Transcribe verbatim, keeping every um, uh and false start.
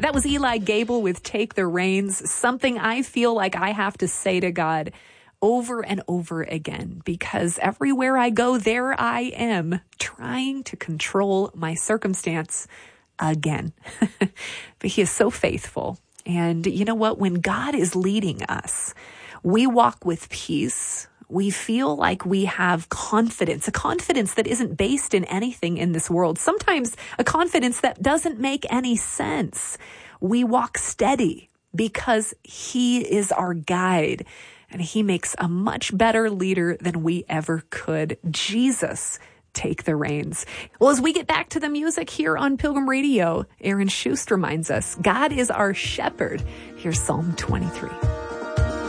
That was Eli Gable with Take the Reins, something I feel like I have to say to God over and over again, because everywhere I go, there I am trying to control my circumstance again. But he is so faithful. And you know what? When God is leading us, we walk with peace. We feel like we have confidence, a confidence that isn't based in anything in this world. Sometimes a confidence that doesn't make any sense. We walk steady because he is our guide, and he makes a much better leader than we ever could. Jesus, take the reins. Well, as we get back to the music here on Pilgrim Radio, Aaron Shust reminds us, God is our shepherd. Here's Psalm twenty-three.